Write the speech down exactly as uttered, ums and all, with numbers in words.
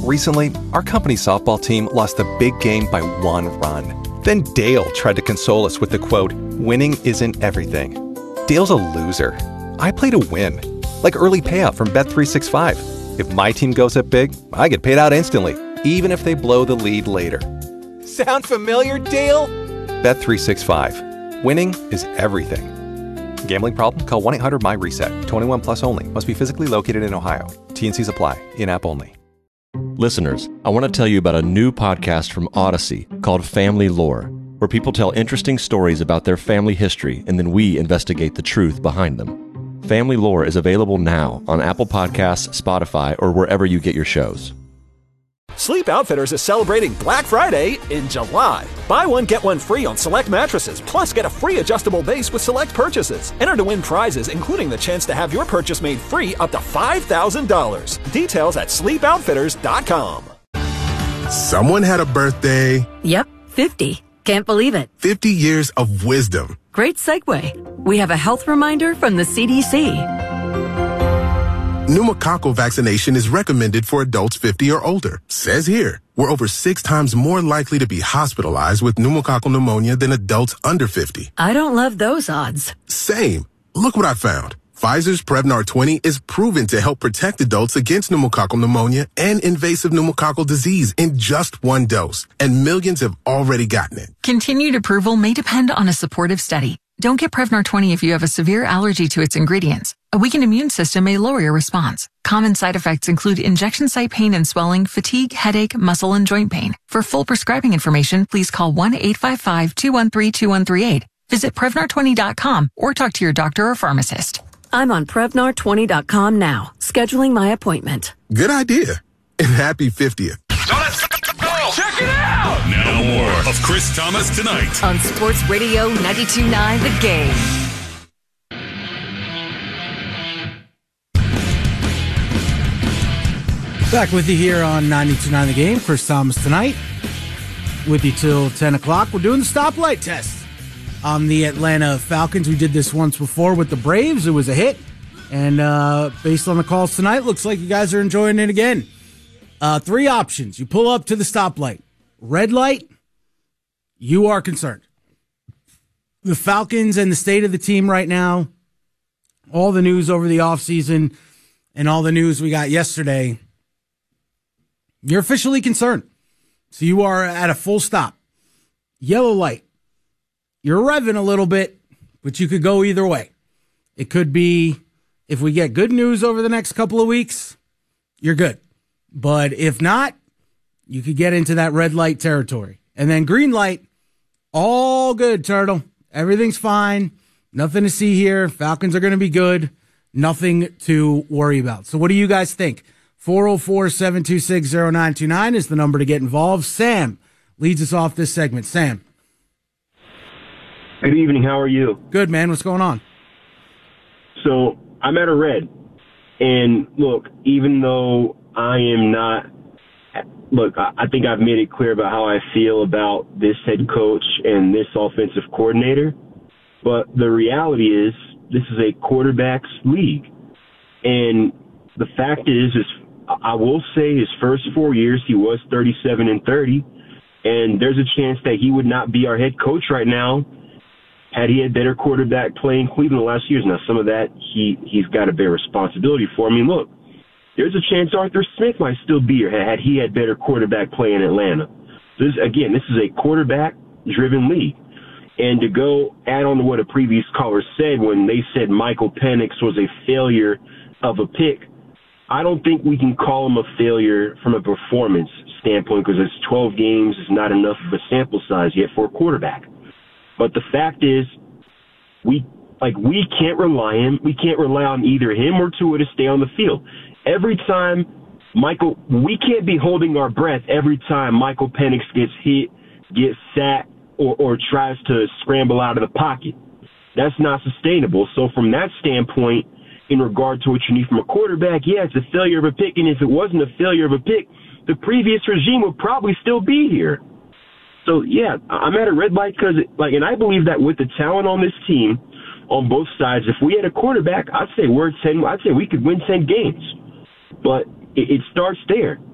Recently, our company softball team lost a big game by one run. Then Dale tried to console us with the quote, "Winning isn't everything." Dale's a loser. I play to win. Like early payout from Bet three sixty-five. If my team goes up big, I get paid out instantly, even if they blow the lead later. Sound familiar, Dale? Bet three sixty-five. Winning is everything. Gambling problem? Call one eight hundred M Y RESET. twenty-one plus only. Must be physically located in Ohio. T and Cs apply. In-app only. Listeners, I want to tell you about a new podcast from Odyssey called Family Lore, where people tell interesting stories about their family history and then we investigate the truth behind them. Family Lore is available now on Apple Podcasts, Spotify, or wherever you get your shows. Sleep Outfitters is celebrating Black Friday in July. Buy one, get one free on select mattresses, plus get a free adjustable base with select purchases. Enter to win prizes, including the chance to have your purchase made free up to five thousand dollars. Details at sleep outfitters dot com. Someone had a birthday. Yep, fifty. Can't believe it. fifty years of wisdom. Great segue. We have a health reminder from the C D C. Pneumococcal vaccination is recommended for adults fifty or older. Says here, we're over six times more likely to be hospitalized with pneumococcal pneumonia than adults under fifty. I don't love those odds. Same. Look what I found. Pfizer's Prevnar twenty is proven to help protect adults against pneumococcal pneumonia and invasive pneumococcal disease in just one dose. And millions have already gotten it. Continued approval may depend on a supportive study. Don't get Prevnar twenty if you have a severe allergy to its ingredients. A weakened immune system may lower your response. Common side effects include injection site pain and swelling, fatigue, headache, muscle, and joint pain. For full prescribing information, please call one eight five five, two one three, two one three eight. Visit Prevnar twenty dot com or talk to your doctor or pharmacist. I'm on Prevnar twenty dot com now, scheduling my appointment. Good idea. And happy fiftieth. So let's go! Check it out! Now more of Chris Thomas Tonight on Sports Radio ninety-two point nine The Game. Back with you here on ninety-two point nine The Game. Chris Thomas Tonight. With you till ten o'clock. We're doing the stoplight test on the Atlanta Falcons. We did this once before with the Braves. It was a hit. And uh, based on the calls tonight, looks like you guys are enjoying it again. Uh, three options. You pull up to the stoplight. Red light, you are concerned. The Falcons and the state of the team right now, all the news over the offseason and all the news we got yesterday, you're officially concerned. So you are at a full stop. Yellow light, you're revving a little bit, but you could go either way. It could be, if we get good news over the next couple of weeks, you're good. But if not, you could get into that red light territory. And then green light, all good, Turtle. Everything's fine. Nothing to see here. Falcons are going to be good. Nothing to worry about. So what do you guys think? four oh four, seven two six, oh nine two nine is the number to get involved. Sam leads us off this segment. Sam. Good evening. How are you? Good, man. What's going on? So I'm at a red. And look, even though I am not, look, I think I've made it clear about how I feel about this head coach and this offensive coordinator. But the reality is this is a quarterback's league. And the fact is, is I will say his first four years, he was thirty-seven and thirty. And there's a chance that he would not be our head coach right now had he had better quarterback play in Cleveland the last years. Now, some of that he, he's got to bear responsibility for. I mean, look, there's a chance Arthur Smith might still be here had he had better quarterback play in Atlanta. This, again, this is a quarterback-driven league. And to go add on to what a previous caller said when they said Michael Penix was a failure of a pick, I don't think we can call him a failure from a performance standpoint because it's twelve games is not enough of a sample size yet for a quarterback. But the fact is, we like we can't rely him. We can't rely on either him or Tua to stay on the field. Every time Michael, we can't be holding our breath every time Michael Penix gets hit, gets sacked, or, or tries to scramble out of the pocket. That's not sustainable. So from that standpoint, in regard to what you need from a quarterback, yeah, it's a failure of a pick. And if it wasn't a failure of a pick, the previous regime would probably still be here. So, yeah, I'm at a red light because, like, and I believe that with the talent on this team, on both sides, if we had a quarterback, I'd say we're ten. I'd say we could win ten games. But it, it starts there.